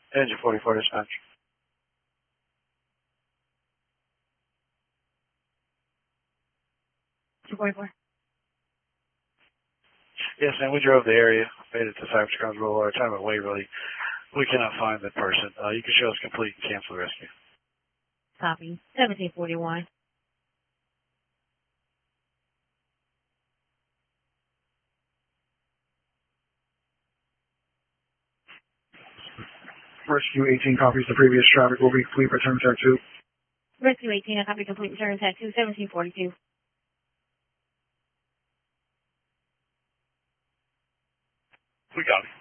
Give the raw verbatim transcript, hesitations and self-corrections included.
Engine forty-four dispatch. two forty-four. Yes, ma'am. We drove the area, made it to Cypress Grounds Boulevard, time at Waverly. We cannot find the person. Uh, you can show us complete and cancel the rescue. Copy. seventeen forty-one. Rescue eighteen copies the previous traffic will be complete. Return tag two. Rescue eighteen, a copy complete. Return tag two, seventeen forty-two. We got it.